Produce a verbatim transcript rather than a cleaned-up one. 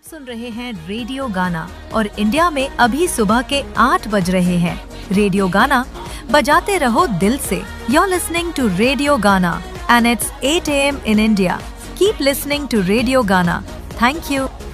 सुन रहे हैं रेडियो गाना और इंडिया में अभी सुबह के आठ बज रहे हैं। रेडियो गाना बजाते रहो दिल से। You're listening to Radio Gana and it's eight a m in India. Keep listening to Radio Gana. Thank you.